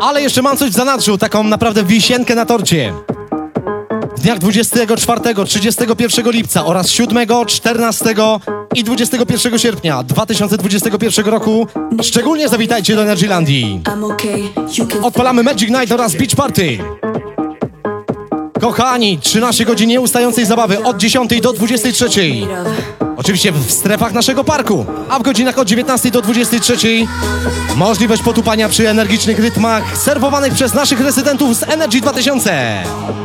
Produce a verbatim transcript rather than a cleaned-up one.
Ale jeszcze mam coś w zanadrzu, taką naprawdę wisienkę na torcie. W dniach dwudziestego czwartego, trzydziestego pierwszego lipca oraz siódmego, czternastego i dwudziestego pierwszego sierpnia dwa tysiące dwudziestego pierwszego roku szczególnie zawitajcie do Energylandii. Odpalamy Magic Night oraz Beach Party. Kochani, trzynaście godzin nieustającej zabawy od dziesiątej do dwudziestej trzeciej. Oczywiście w strefach naszego parku, a w godzinach od dziewiętnastej do dwudziestej trzeciej możliwość potupania przy energicznych rytmach serwowanych przez naszych rezydentów z Energy dwa tysiące.